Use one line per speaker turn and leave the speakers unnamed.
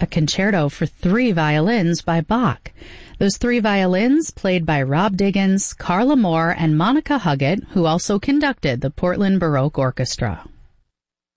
a concerto for 3 violins by Bach. Those 3 violins played by Rob Diggins, Carla Moore, and Monica Huggett, who also conducted the Portland Baroque Orchestra.